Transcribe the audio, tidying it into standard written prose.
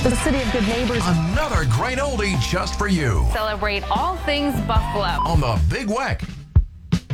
The City of Good Neighbors. Another great oldie just for you Celebrate all things Buffalo. on the Big Weck.